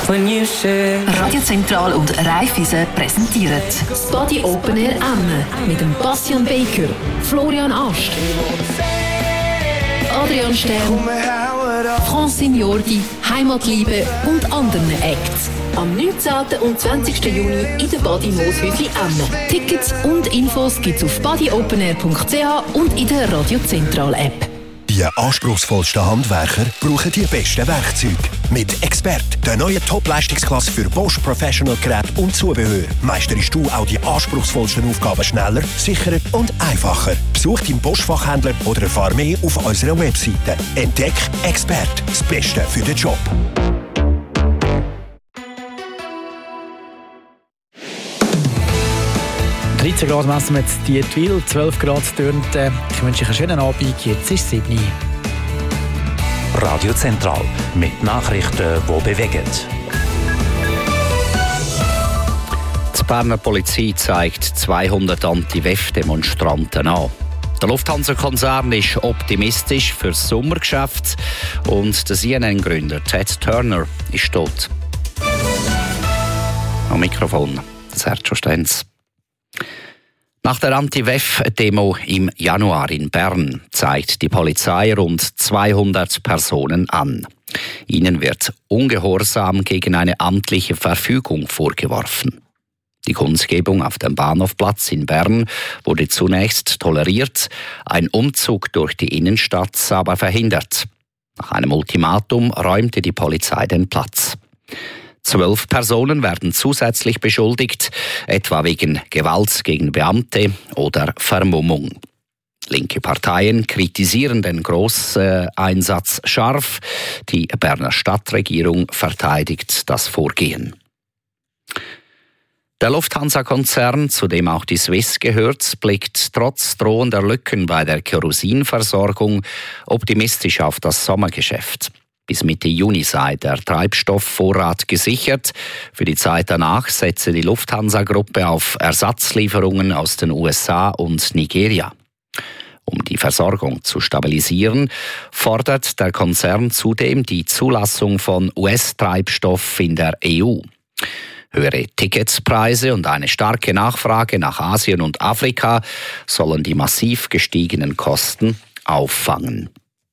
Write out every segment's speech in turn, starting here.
Radio Zentral und Raiffeisen präsentieren das Body Open Air Emmen mit dem Bastian Baker, Florian Ast, Adrian Stern, Francine Jordi, Heimatliebe und anderen Acts. Am 19. und 20. Juni in der Body Mooshäusli Emmen. Tickets und Infos gibt's auf bodyopenair.ch und in der Radio Zentral App. Die anspruchsvollsten Handwerker brauchen die besten Werkzeuge. Mit Expert, der neuen Top-Leistungsklasse für Bosch Professional Geräte und Zubehör, meisterst du auch die anspruchsvollsten Aufgaben schneller, sicherer und einfacher. Besuch deinen Bosch-Fachhändler oder erfahre mehr auf unserer Webseite. Entdeck Expert, das Beste für den Job. – 13 Grad messen wir jetzt Dietwil, 12 Grad Dörnten. Ich wünsche euch einen schönen Abend. Jetzt ist es 7 Uhr. Radio Zentral mit Nachrichten, die bewegen. Die Berner Polizei zeigt 200 Anti-WEF-Demonstranten an. Der Lufthansa-Konzern ist optimistisch für das Sommergeschäft und der CNN-Gründer Ted Turner ist tot. Am Mikrofon Sergio Stenz. Nach der Anti-WEF-Demo im Januar in Bern zeigt die Polizei rund 200 Personen an. Ihnen wird Ungehorsam gegen eine amtliche Verfügung vorgeworfen. Die Kundgebung auf dem Bahnhofplatz in Bern wurde zunächst toleriert, ein Umzug durch die Innenstadt aber verhindert. Nach einem Ultimatum räumte die Polizei den Platz. 12 Personen werden zusätzlich beschuldigt, etwa wegen Gewalt gegen Beamte oder Vermummung. Linke Parteien kritisieren den Großeinsatz scharf. Die Berner Stadtregierung verteidigt das Vorgehen. Der Lufthansa-Konzern, zu dem auch die Swiss gehört, blickt trotz drohender Lücken bei der Kerosinversorgung optimistisch auf das Sommergeschäft. Bis Mitte Juni sei der Treibstoffvorrat gesichert. Für die Zeit danach setze die Lufthansa-Gruppe auf Ersatzlieferungen aus den USA und Nigeria. Um die Versorgung zu stabilisieren, fordert der Konzern zudem die Zulassung von US-Treibstoff in der EU. Höhere Ticketpreise und eine starke Nachfrage nach Asien und Afrika sollen die massiv gestiegenen Kosten auffangen.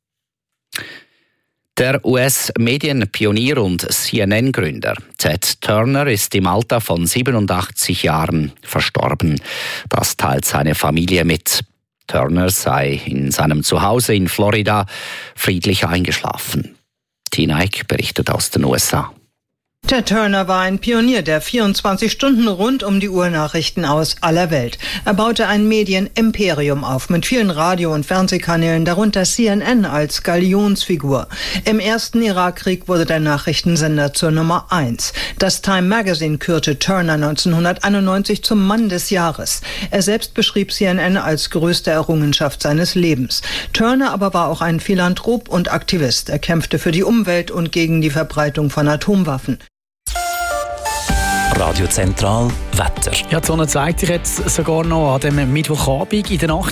Der US-Medienpionier und CNN-Gründer Ted Turner ist im Alter von 87 Jahren verstorben. Das teilt seine Familie mit. Turner sei in seinem Zuhause in Florida friedlich eingeschlafen. Tina Eck berichtet aus den USA. Ted Turner war ein Pionier der 24 Stunden rund um die Uhr Nachrichten aus aller Welt. Er baute ein Medienimperium auf mit vielen Radio- und Fernsehkanälen, darunter CNN als Galionsfigur. Im ersten Irakkrieg wurde der Nachrichtensender zur Nummer 1. Das Time Magazine kürte Turner 1991 zum Mann des Jahres. Er selbst beschrieb CNN als größte Errungenschaft seines Lebens. Turner aber war auch ein Philanthrop und Aktivist. Er kämpfte für die Umwelt und gegen die Verbreitung von Atomwaffen. Radio Zentral Wetter. Ja, die Sonne zeigt sich jetzt sogar noch an dem Mittwochabend. In der Nacht